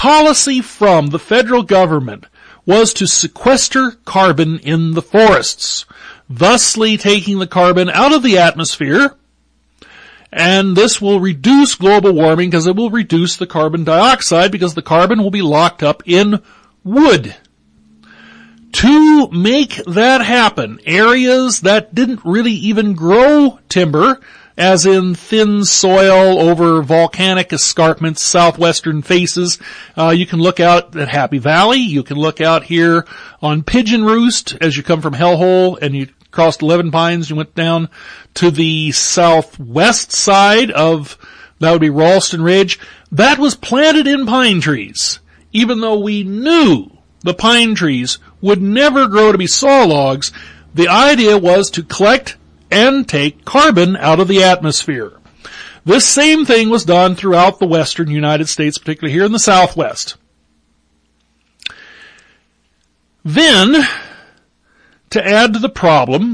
policy from the federal government was to sequester carbon in the forests, thusly taking the carbon out of the atmosphere, and this will reduce global warming because it will reduce the carbon dioxide because the carbon will be locked up in wood. To make that happen, areas that didn't really even grow timber, as in thin soil over volcanic escarpments, southwestern faces. You can look out at Happy Valley. You can look out here on Pigeon Roost as you come from Hellhole and you crossed 11 Pines. You went down to the southwest side of, that would be Ralston Ridge. That was planted in pine trees, even though we knew the pine trees would never grow to be saw logs. The idea was to collect and take carbon out of the atmosphere. This same thing was done throughout the western United States, particularly here in the Southwest. Then, to add to the problem,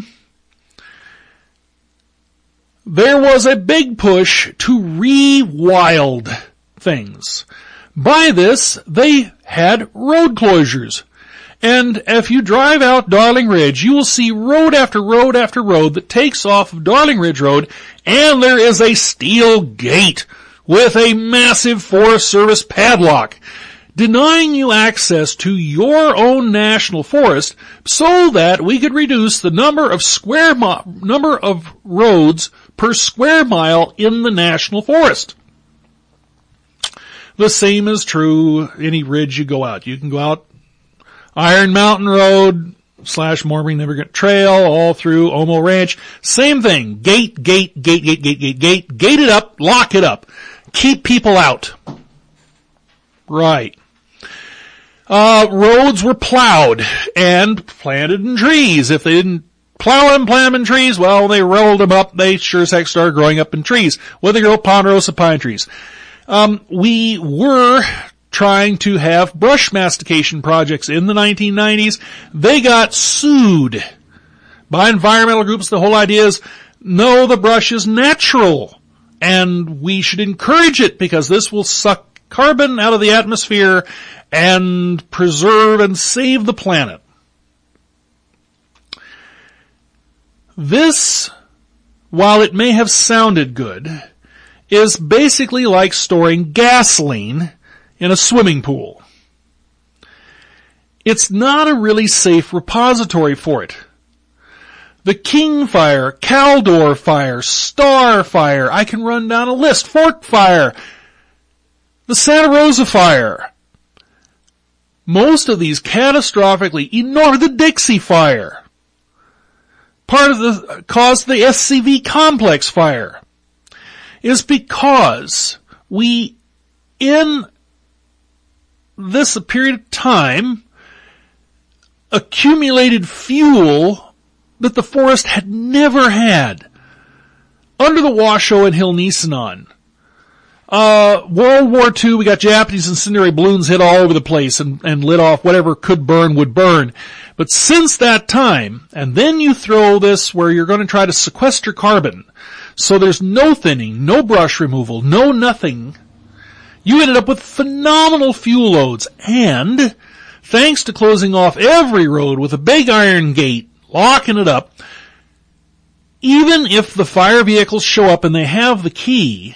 there was a big push to re-wild things. By this, they had road closures. And if you drive out Darling Ridge, you will see road after road after road that takes off of Darling Ridge Road, and there is a steel gate with a massive Forest Service padlock, denying you access to your own national forest so that we could reduce the number of roads per square mile in the national forest. The same is true any ridge you go out. You can go out Iron Mountain Road / Morbing Immigrant Trail all through Omo Ranch. Same thing. Gate it up, lock it up. Keep people out. Right. Roads were plowed and planted in trees. If they didn't plow them, plant them in trees, well, they rolled them up. They sure as heck started growing up in trees. Whether they grow ponderosa pine trees. We were trying to have brush mastication projects in the 1990s. They got sued by environmental groups. The whole idea is, no, the brush is natural, and we should encourage it because this will suck carbon out of the atmosphere and preserve and save the planet. This, while it may have sounded good, is basically like storing gasoline in a swimming pool. It's not a really safe repository for it. The King Fire, Caldor Fire, Star Fire, I can run down a list, Fork Fire, the Santa Rosa Fire. Most of these catastrophically enormous, the Dixie Fire, caused the SCV Complex Fire, is because we, in this period of time, accumulated fuel that the forest had never had. Under the Washoe and Hill Nisenan, World War II, we got Japanese incendiary balloons hit all over the place and lit off whatever could burn would burn. But since that time, and then you throw this where you're going to try to sequester carbon, so there's no thinning, no brush removal, no nothing, you ended up with phenomenal fuel loads, and thanks to closing off every road with a big iron gate, locking it up, even if the fire vehicles show up and they have the keys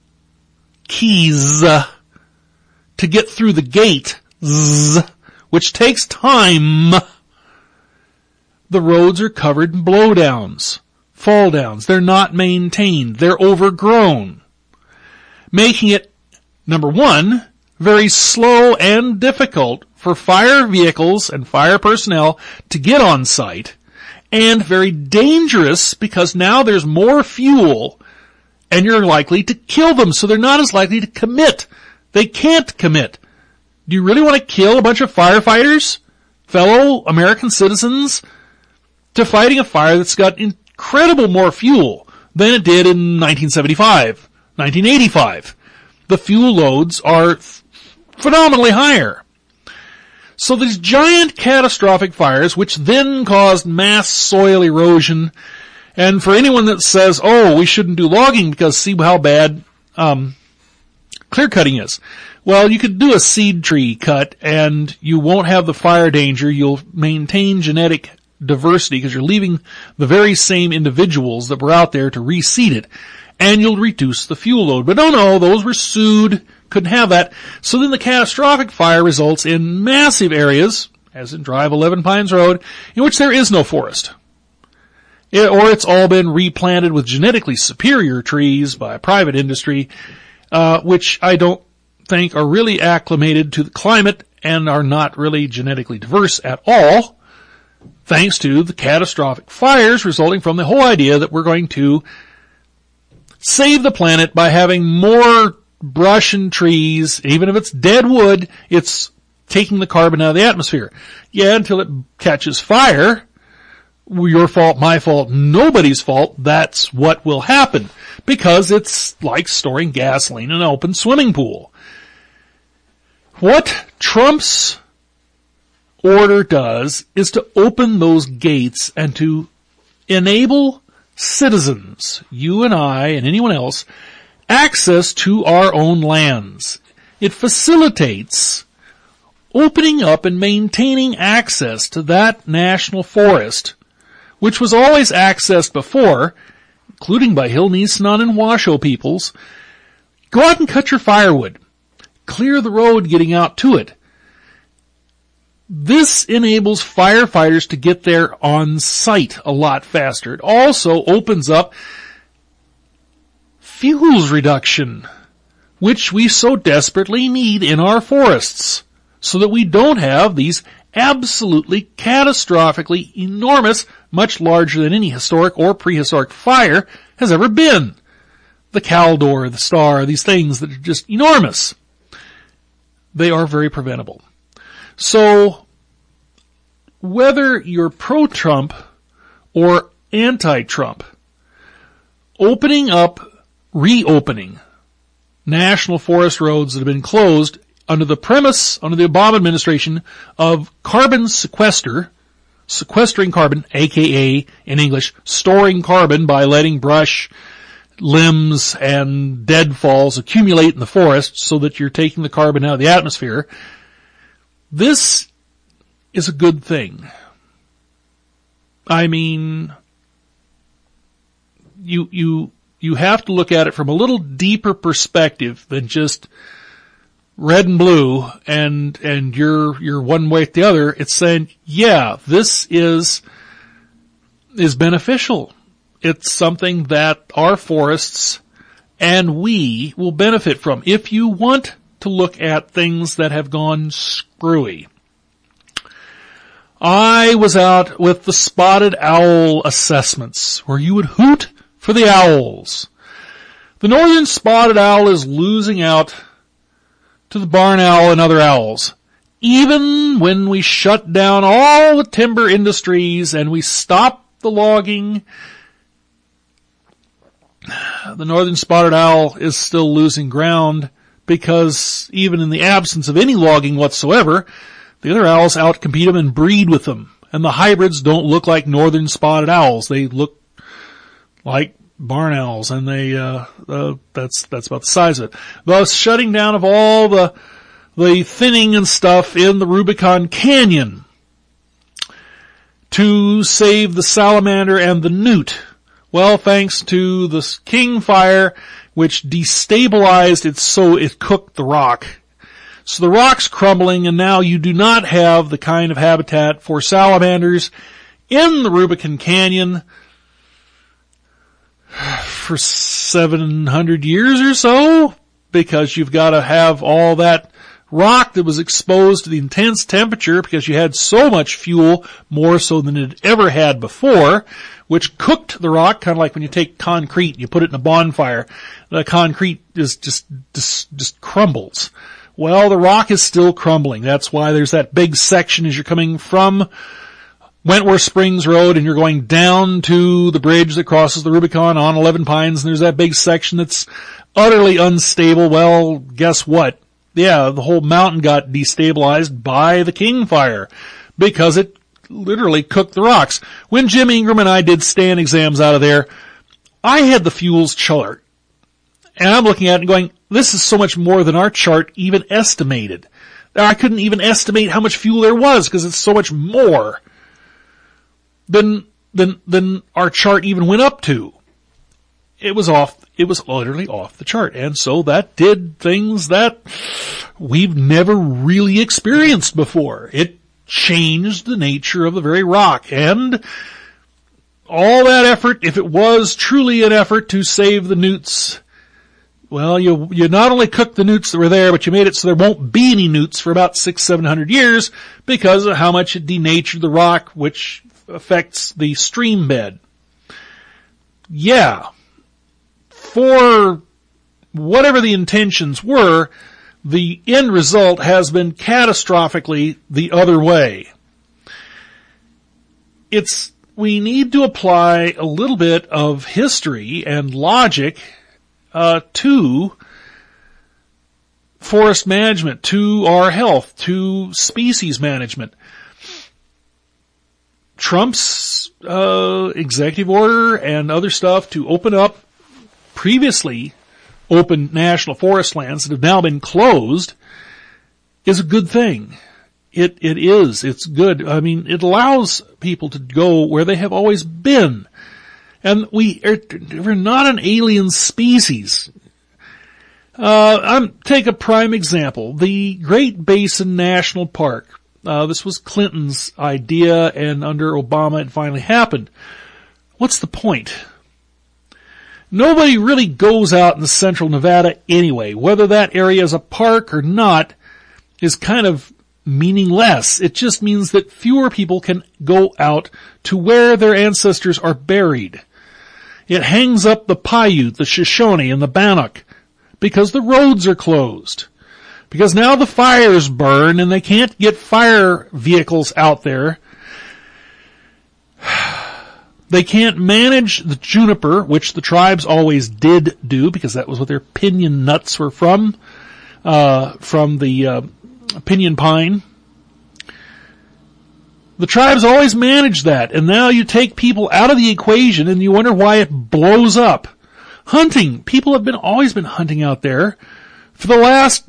to get through the gate, which takes time, the roads are covered in blowdowns, fall downs. They're not maintained. They're overgrown, making it, number one, very slow and difficult for fire vehicles and fire personnel to get on site, and very dangerous because now there's more fuel and you're likely to kill them, so they're not as likely to commit. They can't commit. Do you really want to kill a bunch of firefighters, fellow American citizens, to fighting a fire that's got incredible more fuel than it did in 1975, 1985? The fuel loads are phenomenally higher. So these giant catastrophic fires, which then caused mass soil erosion, and for anyone that says, oh, we shouldn't do logging because see how bad clear cutting is. Well, you could do a seed tree cut and you won't have the fire danger. You'll maintain genetic diversity because you're leaving the very same individuals that were out there to reseed it. And you'll reduce the fuel load. But no, those were sued, couldn't have that. So then the catastrophic fire results in massive areas, as in Drive 11 Pines Road, in which there is no forest. Or it's all been replanted with genetically superior trees by private industry, which I don't think are really acclimated to the climate and are not really genetically diverse at all, thanks to the catastrophic fires resulting from the whole idea that we're going to save the planet by having more brush and trees. Even if it's dead wood, it's taking the carbon out of the atmosphere. Yeah, until it catches fire. Your fault, my fault, nobody's fault. That's what will happen. Because it's like storing gasoline in an open swimming pool. What Trump's order does is to open those gates and to enable citizens, you and I and anyone else, access to our own lands. It facilitates opening up and maintaining access to that national forest, which was always accessed before, including by Hill Nisenan and Washoe peoples. Go out and cut your firewood. Clear the road getting out to it. This enables firefighters to get there on site a lot faster. It also opens up fuels reduction, which we so desperately need in our forests, so that we don't have these absolutely catastrophically enormous, much larger than any historic or prehistoric fire has ever been. The Caldor, the Star, these things that are just enormous. They are very preventable. So, whether you're pro-Trump or anti-Trump, reopening national forest roads that have been closed under the premise, under the Obama administration, of carbon sequestering carbon, aka, in English, storing carbon by letting brush, limbs, and deadfalls accumulate in the forest so that you're taking the carbon out of the atmosphere. This is a good thing. I mean, you have to look at it from a little deeper perspective than just red and blue and you're one way or the other. It's saying, yeah, this is beneficial. It's something that our forests and we will benefit from if you want to look at things that have gone screwy. I was out with the spotted owl assessments where you would hoot for the owls. The northern spotted owl is losing out to the barn owl and other owls. Even when we shut down all the timber industries and we stop the logging, the northern spotted owl is still losing ground because even in the absence of any logging whatsoever, the other owls outcompete them and breed with them. And the hybrids don't look like northern spotted owls. They look like barn owls, and that's about the size of it. Thus, shutting down of all the thinning and stuff in the Rubicon Canyon to save the salamander and the newt. Well, thanks to the King Fire, which destabilized it so it cooked the rock. So the rock's crumbling, and now you do not have the kind of habitat for salamanders in the Rubicon Canyon for 700 years or so, because you've got to have all that rock that was exposed to the intense temperature because you had so much fuel, more so than it ever had before, which cooked the rock, kind of like when you take concrete and you put it in a bonfire. The concrete is just crumbles. Well, the rock is still crumbling. That's why there's that big section as you're coming from Wentworth Springs Road and you're going down to the bridge that crosses the Rubicon on 11 Pines, and there's that big section that's utterly unstable. Well, guess what? Yeah, the whole mountain got destabilized by the King Fire because it literally cooked the rocks. When Jim Ingram and I did stand exams out of there, I had the fuels chart. And I'm looking at it and going, this is so much more than our chart even estimated. I couldn't even estimate how much fuel there was because it's so much more than our chart even went up to. It was literally off the chart. And so that did things that we've never really experienced before. It changed the nature of the very rock. And all that effort, if it was truly an effort to save the newts, well, you not only cooked the newts that were there, but you made it so there won't be any newts for about 600-700 years because of how much it denatured the rock, which affects the stream bed. Yeah. For whatever the intentions were, the end result has been catastrophically the other way. We need to apply a little bit of history and logic to forest management, to our health, to species management. Trump's executive order and other stuff to open up previously open national forest lands that have now been closed is a good thing. It is. It's good. I mean, it allows people to go where they have always been. And we're not an alien species. Take a prime example. The Great Basin National Park. This was Clinton's idea, and under Obama it finally happened. What's the point? Nobody really goes out in central Nevada anyway. Whether that area is a park or not is kind of meaningless. It just means that fewer people can go out to where their ancestors are buried. It hangs up the Paiute, the Shoshone, and the Bannock because the roads are closed. Because now the fires burn and they can't get fire vehicles out there. They can't manage the juniper, which the tribes always did do because that was what their pinyon nuts were from the pinyon pine. The tribes always managed that, and now you take people out of the equation and you wonder why it blows up. Hunting. People have always been hunting out there for the last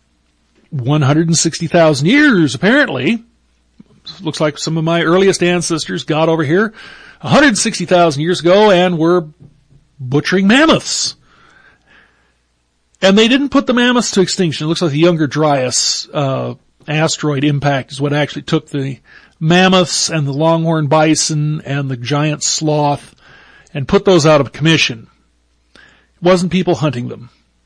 160,000 years, apparently. Looks like some of my earliest ancestors got over here 160,000 years ago and were butchering mammoths. And they didn't put the mammoths to extinction. It looks like the Younger Dryas asteroid impact is what actually took the mammoths and the longhorn bison and the giant sloth and put those out of commission. It wasn't people hunting them.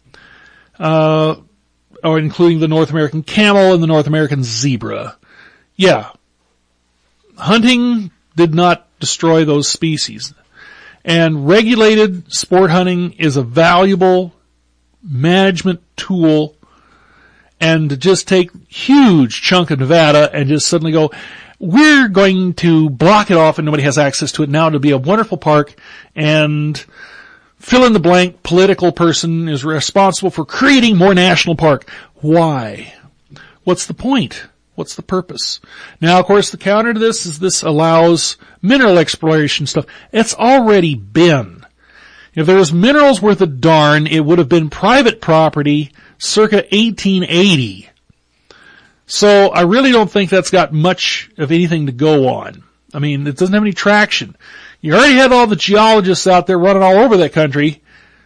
Or including the North American camel and the North American zebra. Yeah. Hunting did not destroy those species. And regulated sport hunting is a valuable management tool. And to just take huge chunk of Nevada and just suddenly go, we're going to block it off and nobody has access to it. Now it'll be a wonderful park, and fill in the blank political person is responsible for creating more national park. Why? What's the point? What's the purpose? Now, of course, the counter to this is this allows mineral exploration stuff. It's already been. If there was minerals worth a darn, it would have been private property circa 1880. So I really don't think that's got much of anything to go on. I mean, it doesn't have any traction. You already had all the geologists out there running all over that country.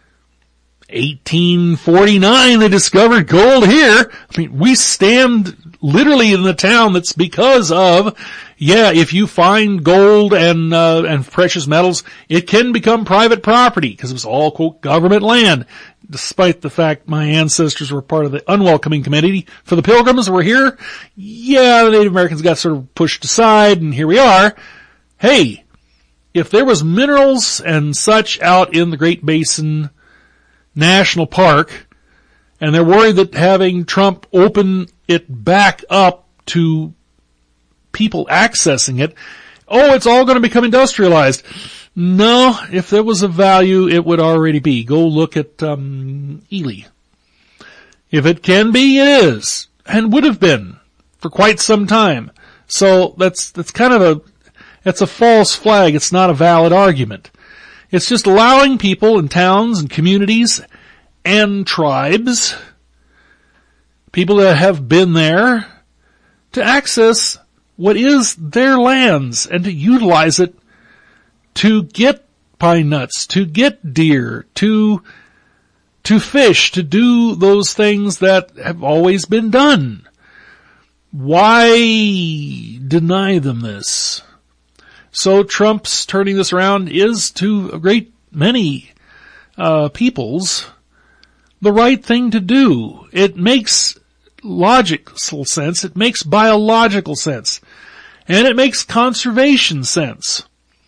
1849, they discovered gold here. I mean, we stand literally in the town that's because of, if you find gold and precious metals, it can become private property because it was all, quote, government land. Despite the fact my ancestors were part of the unwelcoming committee for the Pilgrims who were here, the Native Americans got sort of pushed aside, and here we are. Hey, if there was minerals and such out in the Great Basin National Park, and they're worried that having Trump open it back up to people accessing it, it's all going to become industrialized. No, if there was a value, it would already be. Go look at Ely. If it can be, it is, and would have been for quite some time. So that's kind of it's a false flag. It's not a valid argument. It's just allowing people in towns and communities and tribes, people that have been there, to access what is their lands and to utilize it to get pine nuts, to get deer, to fish, to do those things that have always been done. Why deny them this? So Trump's turning this around is, to a great many peoples, the right thing to do. It makes logical sense, it makes biological sense, and it makes conservation sense.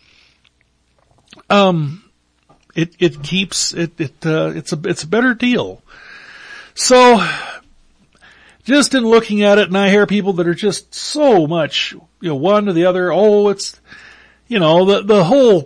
It's a better deal. So, just in looking at it, and I hear people that are just so much, one to the other, it's, the whole,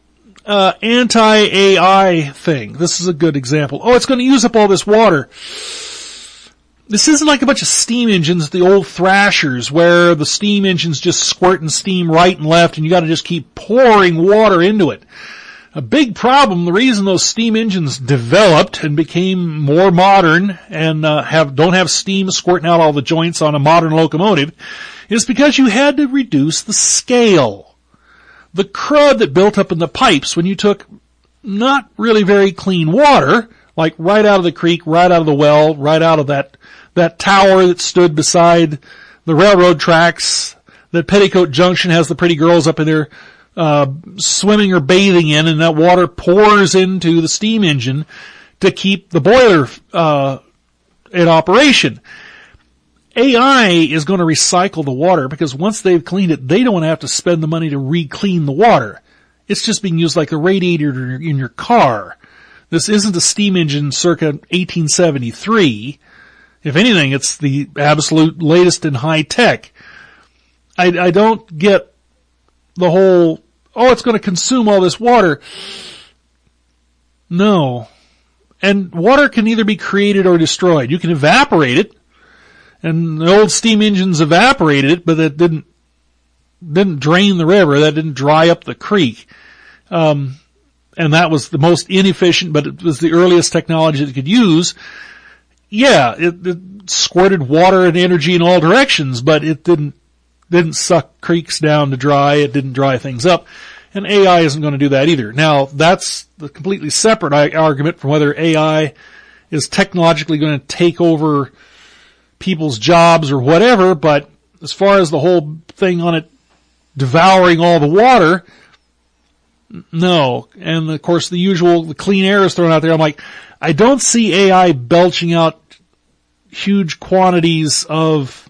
anti-AI thing. This is a good example. It's going to use up all this water. This isn't like a bunch of steam engines, the old thrashers, where the steam engines just squirting steam right and left, and you got to just keep pouring water into it. A big problem, the reason those steam engines developed and became more modern and don't have steam squirting out all the joints on a modern locomotive, is because you had to reduce the scale. The crud that built up in the pipes when you took not really very clean water, like right out of the creek, right out of the well, right out of that tower that stood beside the railroad tracks that Petticoat Junction has the pretty girls up in there swimming or bathing in, and that water pours into the steam engine to keep the boiler in operation. AI is going to recycle the water because once they've cleaned it, they don't have to spend the money to re-clean the water. It's just being used like a radiator in your car. This isn't a steam engine circa 1873. If anything, it's the absolute latest in high tech. I don't get the whole, it's going to consume all this water. No. And water can either be created or destroyed. You can evaporate it, and the old steam engines evaporated it, but that didn't drain the river, that didn't dry up the creek. And that was the most inefficient, but it was the earliest technology that it could use. Yeah, it squirted water and energy in all directions, but it didn't suck creeks down to dry. It didn't dry things up. And AI isn't going to do that either. Now, that's the completely separate argument from whether AI is technologically going to take over people's jobs or whatever, but as far as the whole thing on it devouring all the water, no. And of course the clean air is thrown out there. I'm like, I don't see AI belching out huge quantities of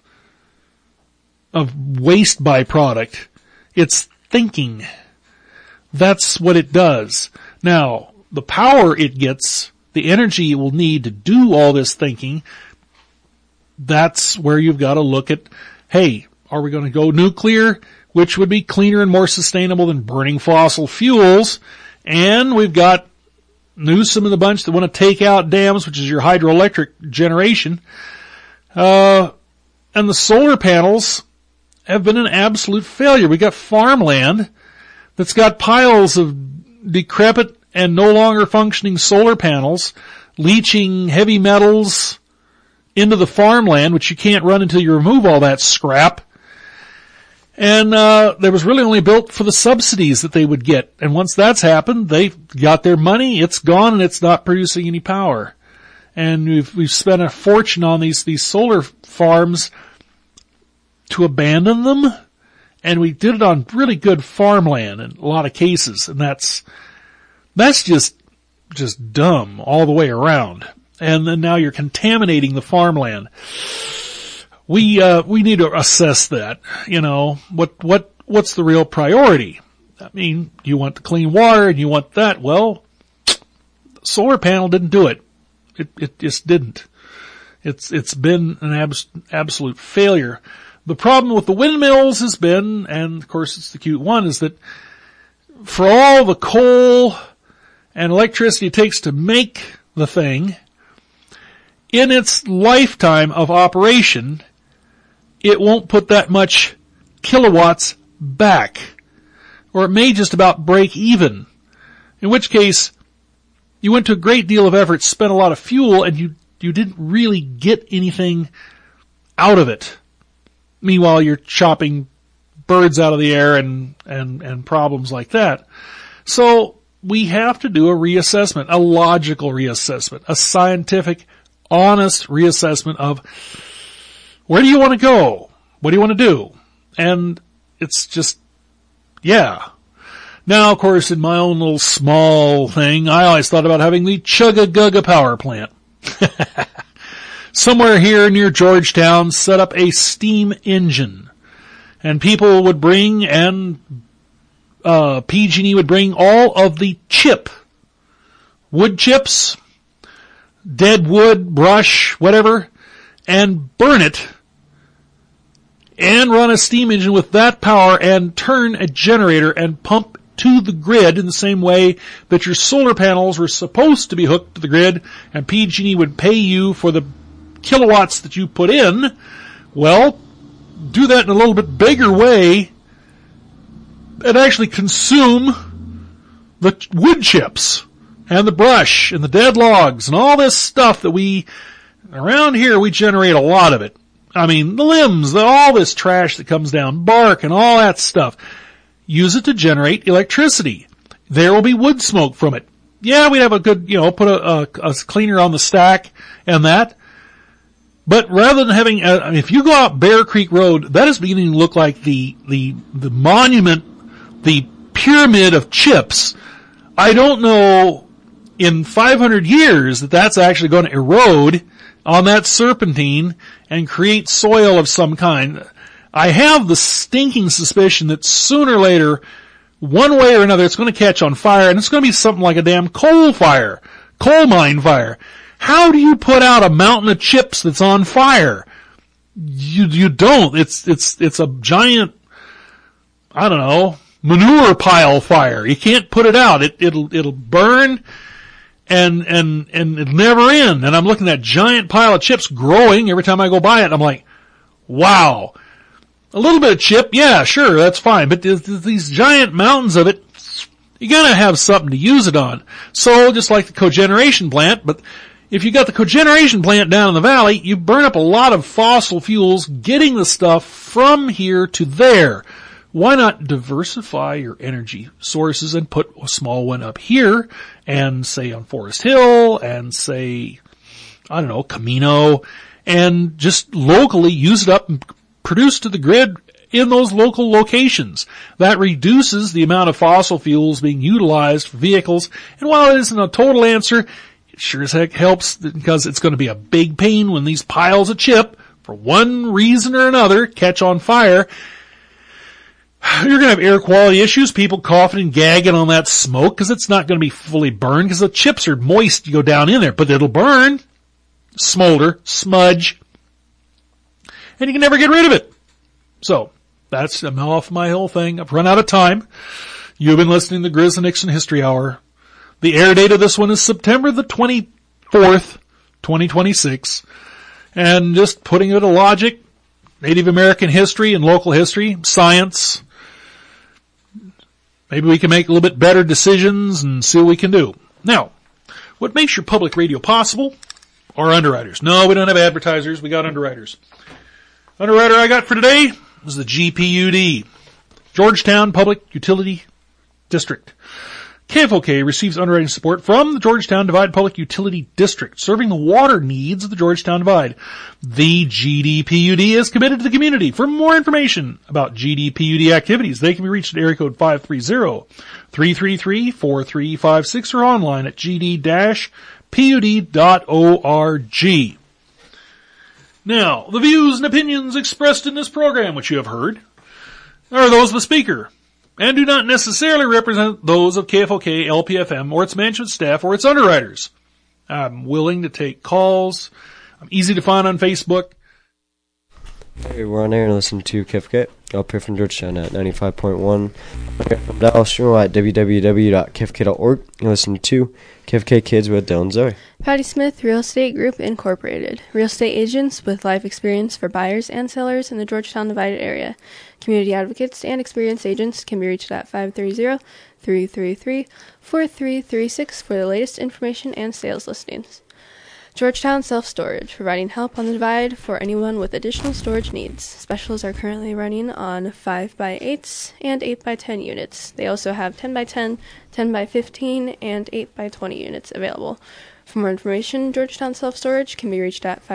waste byproduct. It's thinking. That's what it does. Now, the power it gets, the energy it will need to do all this thinking, that's where you've got to look at, hey, are we going to go nuclear, which would be cleaner and more sustainable than burning fossil fuels? And we've got Newsom and the bunch that want to take out dams, which is your hydroelectric generation. And the solar panels have been an absolute failure. We got farmland that's got piles of decrepit and no longer functioning solar panels, leaching heavy metals into the farmland, which you can't run until you remove all that scrap. And they was really only built for the subsidies that they would get. And once that's happened, they got their money, it's gone, and it's not producing any power. And we've spent a fortune on these solar farms to abandon them, and we did it on really good farmland in a lot of cases, and that's just dumb all the way around. And then now you're contaminating the farmland. We need to assess that. What's the real priority? I mean, you want the clean water and you want that. Well, the solar panel didn't do it. It just didn't. It's been an absolute failure. The problem with the windmills has been, and of course it's the cute one, is that for all the coal and electricity it takes to make the thing, in its lifetime of operation, it won't put that much kilowatts back. Or it may just about break even. In which case, You went to a great deal of effort, spent a lot of fuel, and you didn't really get anything out of it. Meanwhile, you're chopping birds out of the air and problems like that. So we have to do a reassessment, a logical reassessment, a scientific, honest reassessment of where do you want to go? What do you want to do? And it's just, yeah. Now, of course, in my own little small thing, I always thought about having the Chugga-Gugga power plant. Somewhere here near Georgetown, set up a steam engine. And people would bring, and PG&E would bring all of the wood chips, dead wood, brush, whatever, and burn it, and run a steam engine with that power and turn a generator and pump to the grid in the same way that your solar panels were supposed to be hooked to the grid, and PG&E would pay you for the kilowatts that you put in. Well, do that in a little bit bigger way and actually consume the wood chips and the brush and the dead logs and all this stuff that around here we generate a lot of it. I mean, the limbs, all this trash that comes down, bark and all that stuff. Use it to generate electricity. There will be wood smoke from it. Yeah, we'd have a good, put a cleaner on the stack and that. But rather than having, if you go out Bear Creek Road, that is beginning to look like the monument, the pyramid of chips. I don't know in 500 years that's actually going to erode on that serpentine and create soil of some kind. I have the stinking suspicion that sooner or later, one way or another, it's going to catch on fire, and it's going to be something like a damn coal mine fire. How do you put out a mountain of chips that's on fire? You don't. It's a giant, I don't know, manure pile fire. You can't put it out. It'll burn and it'll never end. And I'm looking at that giant pile of chips growing every time I go by it. I'm like, wow. A little bit of chip, yeah, sure, that's fine. But these giant mountains of it, you gotta have something to use it on. So, just like the cogeneration plant, but if you got the cogeneration plant down in the valley, you burn up a lot of fossil fuels getting the stuff from here to there. Why not diversify your energy sources and put a small one up here and say on Forest Hill and say, I don't know, Camino, and just locally use it up and produce to the grid in those local locations. That reduces the amount of fossil fuels being utilized for vehicles. And while it isn't a total answer, it sure as heck helps because it's going to be a big pain when these piles of chip, for one reason or another, catch on fire. You're going to have air quality issues, people coughing and gagging on that smoke because it's not going to be fully burned because the chips are moist. You go down in there, but it'll burn, smolder, smudge, and you can never get rid of it. So, I'm off my whole thing. I've run out of time. You've been listening to the Grizz and Nixon History Hour. The air date of this one is September the 24th, 2026. And just putting it to logic, Native American history and local history, science. Maybe we can make a little bit better decisions and see what we can do. Now, what makes your public radio possible are underwriters. No, we don't have advertisers. We got underwriters. Underwriter I got for today is the GPUD, Georgetown Public Utility District. KFOK receives underwriting support from the Georgetown Divide Public Utility District, serving the water needs of the Georgetown Divide. The GDPUD is committed to the community. For more information about GDPUD activities, they can be reached at area code 530-333-4356 or online at gd-pud.org. Now, the views and opinions expressed in this program, which you have heard, are those of the speaker, and do not necessarily represent those of KFOK, LPFM, or its management staff, or its underwriters. I'm willing to take calls. I'm easy to find on Facebook. Hey, we're on air and listen to KFK up here from Georgetown at 95.1. From Dallas, you're at www.kfk.org and listen to KFK Kids with Dylan Zoe. Patty Smith Real Estate Group Incorporated. Real estate agents with life experience for buyers and sellers in the Georgetown Divided area. Community advocates and experienced agents can be reached at 333-4336 for the latest information and sales listings. Georgetown Self-Storage, providing help on the divide for anyone with additional storage needs. Specials are currently running on 5x8s and 8x10 units. They also have 10x10, 10x15, and 8x20 units available. For more information, Georgetown Self-Storage can be reached at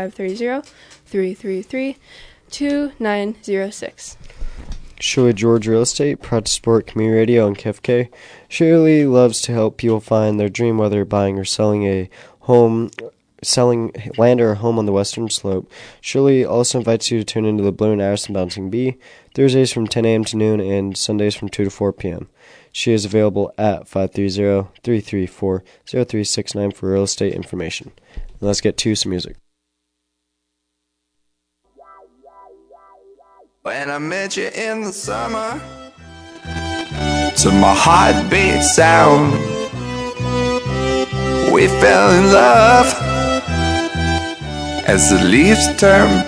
530-333-2906. Shirley George Real Estate, proud to support community radio on KFK. Shirley loves to help people find their dream, whether buying or selling a home, selling land or a home on the western slope. Shirley also invites you to tune into the Blue and Addison Bouncing Bee, Thursdays from 10 a.m. to noon and Sundays from 2 to 4 p.m. She is available at 530-334-0369 for real estate information. And let's get to some music. When I met you in the summer, to my heartbeat sound, we fell in love as the leaves turn